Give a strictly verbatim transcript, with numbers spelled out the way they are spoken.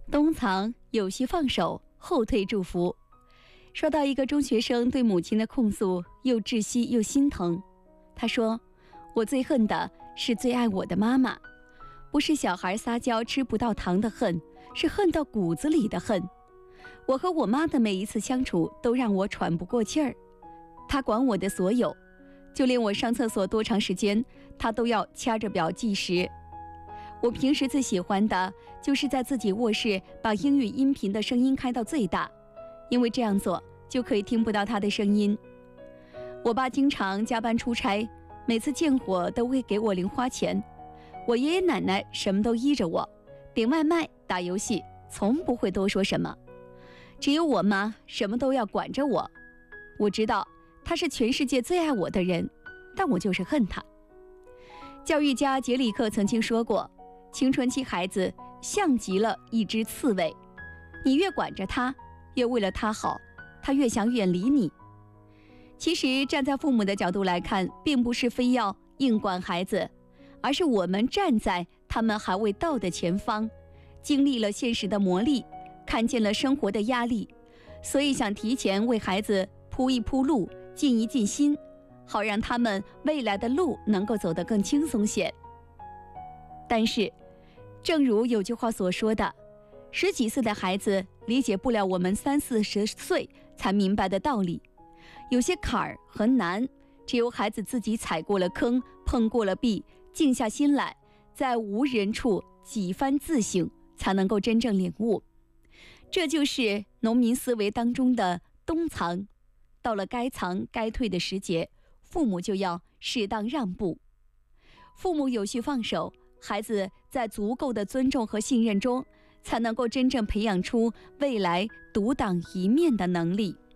冬藏，有序放手，后退祝福。说到一个中学生对母亲的控诉，又窒息又心疼。他说：我最恨的是最爱我的妈妈，不是小孩撒娇吃不到糖的恨，是恨到骨子里的恨。我和我妈的每一次相处都让我喘不过气儿，她管我的所有，就连我上厕所多长时间，她都要掐着表计时。我平时最喜欢的就是在自己卧室把英语音频的声音开到最大，因为这样做就可以听不到她的声音。我爸经常加班出差，每次见火都会给我零花钱。我爷爷奶奶什么都依着我，点外卖打游戏从不会多说什么，只有我妈什么都要管着我。我知道她是全世界最爱我的人，但我就是恨她。教育家杰里克曾经说过，青春期孩子像极了一只刺猬，你越管着他，越为了他好，他越想远离你。其实站在父母的角度来看，并不是非要硬管孩子，而是我们站在他们还未到的前方，经历了现实的磨砺，看见了生活的压力，所以想提前为孩子铺一铺路，尽一尽心，好让他们未来的路能够走得更轻松些。但是正如有句话所说的，十几岁的孩子理解不了我们三四十岁才明白的道理，有些坎儿和难，只有孩子自己踩过了坑，碰过了壁，静下心来，在无人处几番自省，才能够真正领悟。这就是农民思维当中的冬藏，到了该藏该退的时节，父母就要适当让步。父母有序放手，孩子在足够的尊重和信任中，才能够真正培养出未来独当一面的能力。